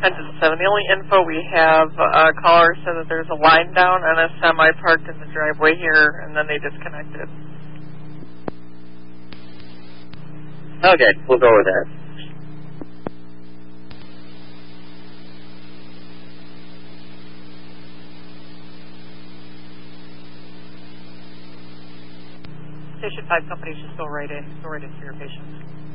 Engine 7. The only info we have, a caller said that there's a line down and a semi parked in the driveway here, and then they disconnected. Okay, we'll go with that. Station 5 company should go right in for your patients.